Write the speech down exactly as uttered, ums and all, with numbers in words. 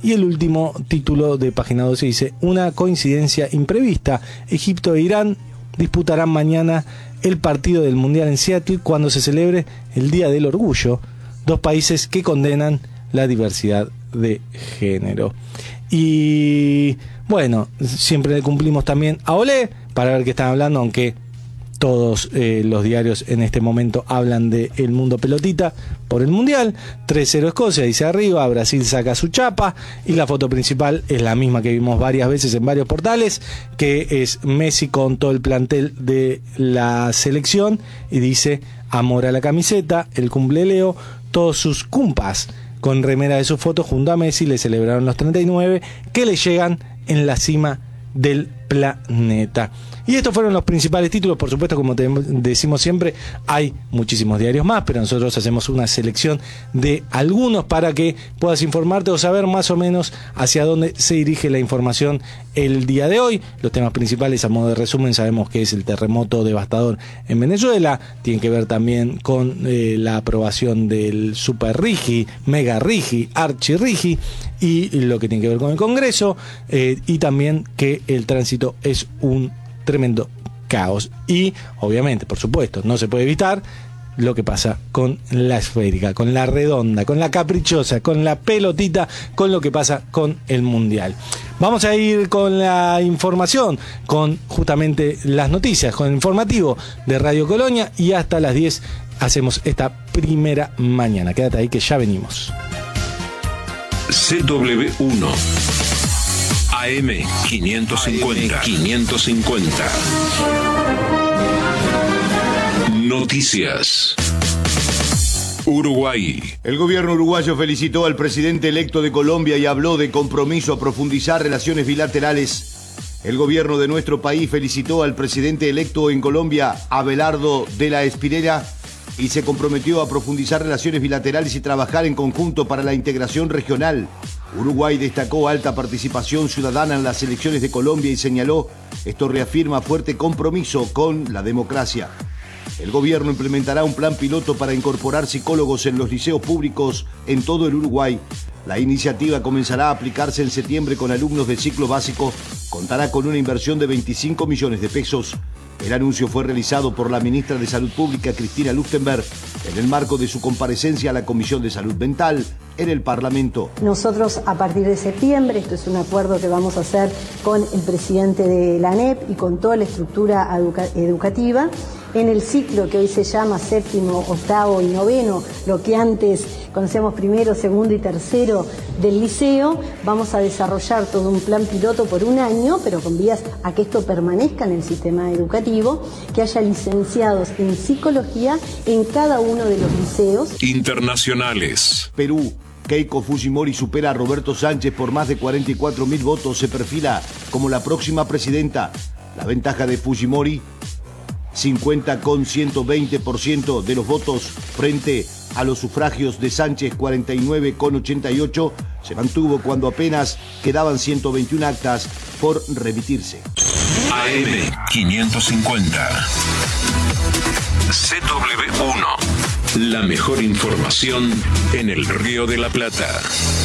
Y el último título de Página doce dice: una coincidencia imprevista. Egipto e Irán disputarán mañana el partido del Mundial en Seattle cuando se celebre el Día del Orgullo. Dos países que condenan la diversidad de género. Y bueno, siempre le cumplimos también a Olé para ver qué están hablando, aunque todos eh, los diarios en este momento hablan de el mundo pelotita por el Mundial. tres cero Escocia, dice arriba, Brasil saca su chapa, y la foto principal es la misma que vimos varias veces en varios portales, que es Messi con todo el plantel de la selección, y dice amor a la camiseta, el cumple Leo, todos sus cumpas con remera de su foto junto a Messi le celebraron los treinta y nueve que le llegan en la cima del planeta. Y estos fueron los principales títulos. Por supuesto, como te decimos siempre, hay muchísimos diarios más, pero nosotros hacemos una selección de algunos para que puedas informarte o saber más o menos hacia dónde se dirige la información el día de hoy. Los temas principales, a modo de resumen, sabemos que es el terremoto devastador en Venezuela, tiene que ver también con eh, la aprobación del Super Rigi, Mega Rigi, Archi Rigi, y lo que tiene que ver con el Congreso, eh, y también que el tránsito es un tremendo caos. Y obviamente, por supuesto, no se puede evitar lo que pasa con la esférica, con la redonda, con la caprichosa, con la pelotita, con lo que pasa con el Mundial. Vamos a ir con la información, con justamente las noticias, con el informativo de Radio Colonia, y hasta las diez hacemos esta primera mañana. Quédate ahí que ya venimos. C W uno A M quinientos cincuenta. quinientos cincuenta. Noticias. Uruguay. El gobierno uruguayo felicitó al presidente electo de Colombia y habló de compromiso a profundizar relaciones bilaterales. El gobierno de nuestro país felicitó al presidente electo en Colombia, Abelardo de la Espinera, y se comprometió a profundizar relaciones bilaterales y trabajar en conjunto para la integración regional. Uruguay destacó alta participación ciudadana en las elecciones de Colombia y señaló: esto reafirma fuerte compromiso con la democracia. El gobierno implementará un plan piloto para incorporar psicólogos en los liceos públicos en todo el Uruguay. La iniciativa comenzará a aplicarse en septiembre con alumnos de ciclo básico. Contará con una inversión de veinticinco millones de pesos. El anuncio fue realizado por la ministra de Salud Pública, Cristina Luftenberg, en el marco de su comparecencia a la Comisión de Salud Mental en el Parlamento. Nosotros, a partir de septiembre, esto es un acuerdo que vamos a hacer con el presidente de la A N E P y con toda la estructura educa- educativa, en el ciclo que hoy se llama séptimo, octavo y noveno, lo que antes conocemos primero, segundo y tercero del liceo, vamos a desarrollar todo un plan piloto por un año, pero con vías a que esto permanezca en el sistema educativo, que haya licenciados en psicología en cada uno de los liceos. Internacionales. Perú. Keiko Fujimori supera a Roberto Sánchez por más de cuarenta y cuatro mil votos. Se perfila como la próxima presidenta. La ventaja de Fujimori, cincuenta coma ciento veinte por ciento de los votos frente a los sufragios de Sánchez, cuarenta y nueve coma ochenta y ocho, se mantuvo cuando apenas quedaban ciento veintiuna actas por remitirse. A M quinientos cincuenta. C W uno. La mejor información en el Río de la Plata.